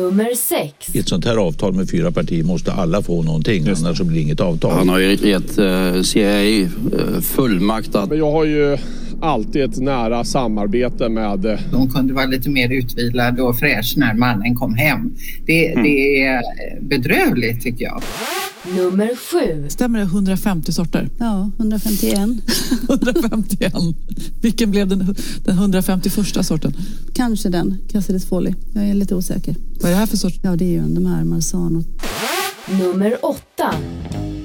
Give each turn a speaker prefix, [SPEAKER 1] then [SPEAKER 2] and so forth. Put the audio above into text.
[SPEAKER 1] Nummer 6.
[SPEAKER 2] I ett sånt här avtal med 4 partier måste alla få någonting, annars så blir det inget avtal.
[SPEAKER 3] Han har ju gett CIA fullmakt att...
[SPEAKER 4] Jag har ju alltid ett nära samarbete med...
[SPEAKER 5] De kunde vara lite mer utvilade och fräsch när mannen kom hem. Det är bedrövligt tycker jag.
[SPEAKER 1] Nummer 7.
[SPEAKER 6] Stämmer det 150 sorter?
[SPEAKER 7] Ja, 151.
[SPEAKER 6] 151. Vilken blev den 151 sorten?
[SPEAKER 7] Kanske den, Cassidesfolie. Jag är lite osäker.
[SPEAKER 6] Vad är det här för sort?
[SPEAKER 7] Ja, det är ju de här Marsan och...
[SPEAKER 1] Nummer 8.